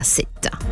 7.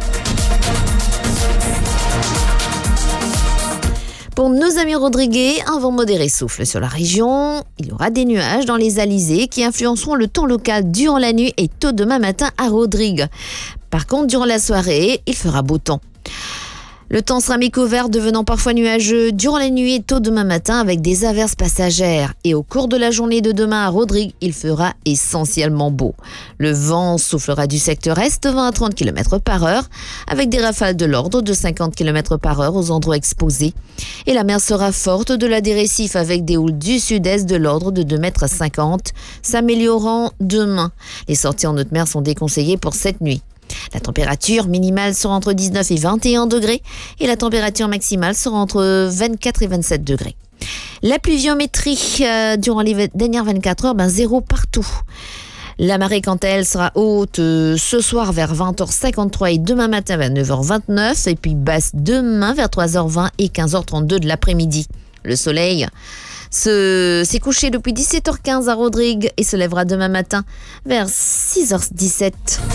Pour nos amis rodriguais, un vent modéré souffle sur la région. Il y aura des nuages dans les alizés qui influenceront le temps local durant la nuit et tôt demain matin à Rodrigue. Par contre, durant la soirée, il fera beau temps. Le temps sera mi-couvert, devenant parfois nuageux durant la nuit et tôt demain matin avec des averses passagères. Et au cours de la journée de demain à Rodrigue, il fera essentiellement beau. Le vent soufflera du secteur est 20 à 30 km par heure avec des rafales de l'ordre de 50 km par heure aux endroits exposés. Et la mer sera forte de la des récifs avec des houles du sud-est de l'ordre de 2,50 m, s'améliorant demain. Les sorties en haute mer sont déconseillées pour cette nuit. La température minimale sera entre 19 et 21 degrés et la température maximale sera entre 24 et 27 degrés. La pluviométrie durant les dernières 24 heures, 0 partout. La marée, quant à elle, sera haute ce soir vers 20h53 et demain matin vers 9h29 et puis basse demain vers 3h20 et 15h32 de l'après-midi. Le soleil s'est couché depuis 17h15 à Rodrigue et se lèvera demain matin vers 6h17.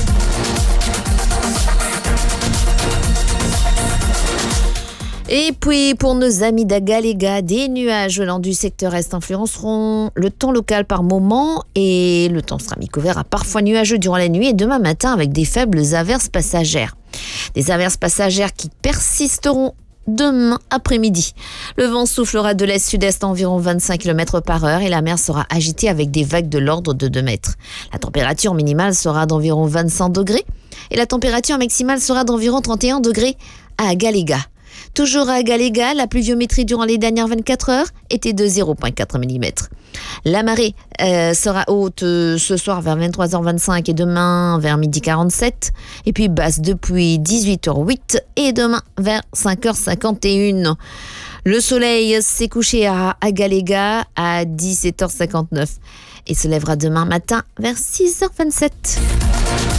Et puis, pour nos amis d'Agaléga, des nuages venant du secteur est influenceront le temps local par moment et le temps sera mi-couvert à parfois nuageux durant la nuit et demain matin avec des faibles averses passagères. Des averses passagères qui persisteront demain après-midi. Le vent soufflera de l'est-sud-est à environ 25 km par heure et la mer sera agitée avec des vagues de l'ordre de 2 mètres. La température minimale sera d'environ 25 degrés et la température maximale sera d'environ 31 degrés à Agaléga. Toujours à Agaléga, la pluviométrie durant les dernières 24 heures était de 0,4 mm. La marée sera haute ce soir vers 23h25 et demain vers 12h47. Et puis basse depuis 18h08 et demain vers 5h51. Le soleil s'est couché à Agaléga à 17h59 et se lèvera demain matin vers 6h27.